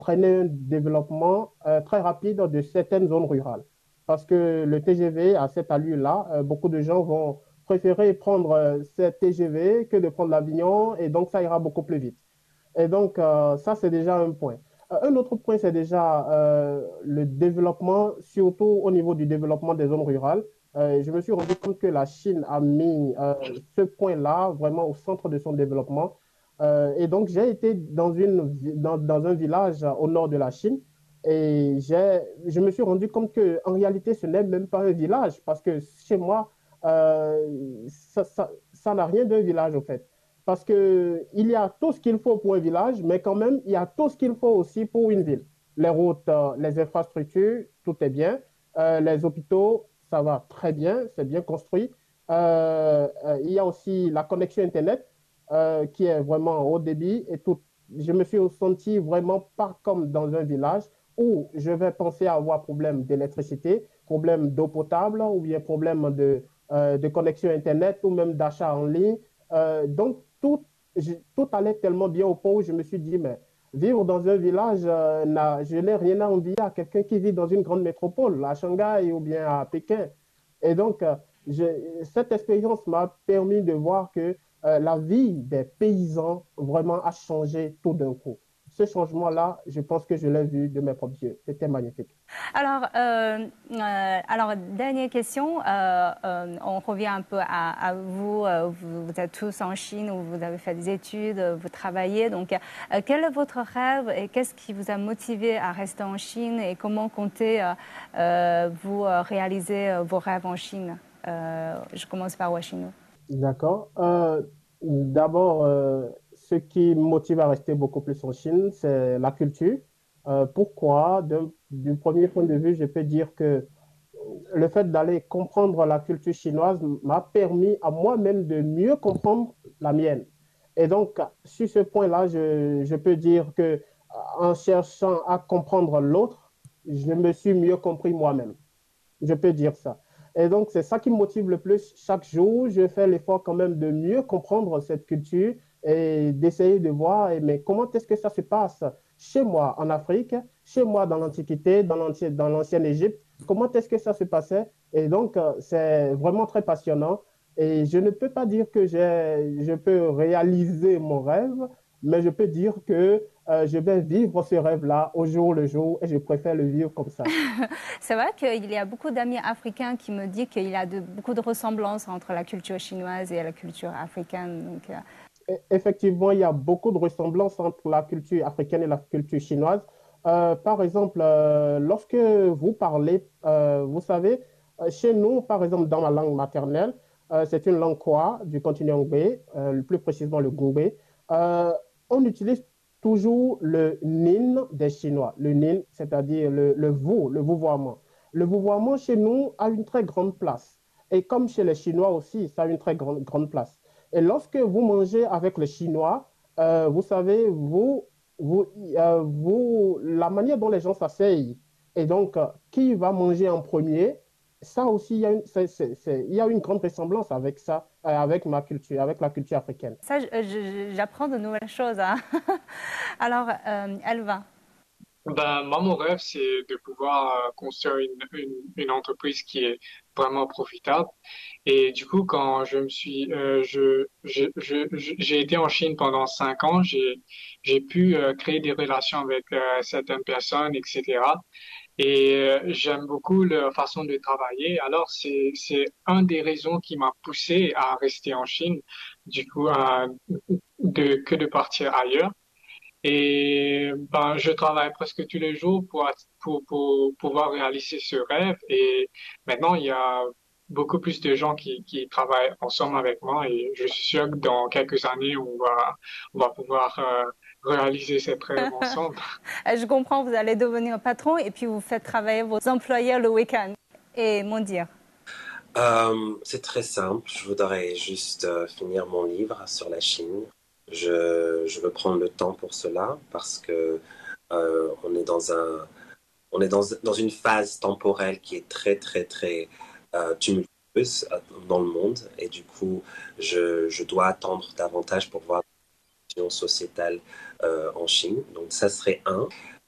entraîner un développement très rapide de certaines zones rurales. Parce que le TGV, à cette allure-là, beaucoup de gens vont préférer prendre ce TGV que de prendre l'avion et donc ça ira beaucoup plus vite. Et donc, ça, c'est déjà un point. Un autre point, c'est déjà le développement, surtout au niveau du développement des zones rurales. Je me suis rendu compte que la Chine a mis ce point-là vraiment au centre de son développement. Et donc, j'ai été dans un village au nord de la Chine et je me suis rendu compte qu'en réalité, ce n'est même pas un village parce que chez moi, ça n'a rien d'un village, au fait. Parce qu'il y a tout ce qu'il faut pour un village, mais quand même, il y a tout ce qu'il faut aussi pour une ville. Les routes, les infrastructures, tout est bien. Les hôpitaux, ça va très bien, c'est bien construit. Il y a aussi la connexion Internet qui est vraiment au débit et tout. Je me suis senti vraiment pas comme dans un village où je vais penser avoir problème d'électricité, problème d'eau potable ou bien problème de connexion Internet ou même d'achat en ligne. Donc, tout allait tellement bien au point où je me suis dit, mais vivre dans un village, je n'ai rien à envier à quelqu'un qui vit dans une grande métropole, à Shanghai ou bien à Pékin. Et donc, cette expérience m'a permis de voir que la vie des paysans vraiment a changé tout d'un coup. Ce changement-là, je pense que je l'ai vu de mes propres yeux. C'était magnifique. Alors, dernière question. On revient un peu à vous. Vous êtes tous en Chine, où vous avez fait des études, vous travaillez. Donc, quel est votre rêve et qu'est-ce qui vous a motivé à rester en Chine et comment comptez vous réaliser vos rêves en Chine? Je commence par Washington. D'accord. D'abord, ce qui me motive à rester beaucoup plus en Chine, c'est la culture. Pourquoi? Du premier point de vue, je peux dire que le fait d'aller comprendre la culture chinoise m'a permis à moi-même de mieux comprendre la mienne. Et donc, sur ce point-là, je peux dire que en cherchant à comprendre l'autre, je me suis mieux compris moi-même. Je peux dire ça. Et donc, c'est ça qui me motive le plus. Chaque jour, je fais l'effort quand même de mieux comprendre cette culture et d'essayer de voir, mais comment est-ce que ça se passe chez moi en Afrique, chez moi dans l'Antiquité, dans l'ancienne Égypte, comment est-ce que ça se passait? Et donc, c'est vraiment très passionnant. Et je ne peux pas dire que je peux réaliser mon rêve, mais je peux dire que je vais vivre ce rêve-là au jour le jour et je préfère le vivre comme ça. C'est vrai qu'il y a beaucoup d'amis africains qui me disent qu'il y a beaucoup de ressemblances entre la culture chinoise et la culture africaine. Donc, Effectivement, il y a beaucoup de ressemblances entre la culture africaine et la culture chinoise. Par exemple, lorsque vous parlez, vous savez, chez nous, par exemple, dans ma langue maternelle, c'est une langue Kwa du continent Hubei, plus précisément le Gubei. Euh, on utilise toujours le nin des Chinois, le nin, c'est-à-dire le vouvoiement. Le vouvoiement chez nous a une très grande place. Et comme chez les Chinois aussi, ça a une très grande place. Et lorsque vous mangez avec les Chinois, vous savez, la manière dont les gens s'asseyent et donc qui va manger en premier, ça aussi, il y a une grande ressemblance avec ça, avec ma culture, avec la culture africaine. ça, j'apprends de nouvelles choses, hein. Alors, Elva. Ben, moi, mon rêve, c'est de pouvoir construire une entreprise qui est vraiment profitable. Et du coup, quand je me suis, j'ai été en Chine pendant 5 ans, j'ai pu créer des relations avec certaines personnes, etc. Et j'aime beaucoup leur façon de travailler. Alors, c'est un des raisons qui m'a poussé à rester en Chine, du coup, que de partir ailleurs. Et ben, je travaille presque tous les jours pour pouvoir réaliser ce rêve. Et maintenant, il y a beaucoup plus de gens qui travaillent ensemble avec moi et je suis sûr que dans quelques années, on va pouvoir réaliser cette rêve ensemble. Je comprends, vous allez devenir patron et puis vous faites travailler vos employés le week-end. Et mon dire. C'est très simple. Je voudrais juste finir mon livre sur la Chine. Je veux prendre le temps pour cela parce que on est dans une phase temporelle qui est très, très, très tumultueuse dans le monde. Et du coup, je dois attendre davantage pour voir la situation sociétale en Chine. Donc, ça serait un.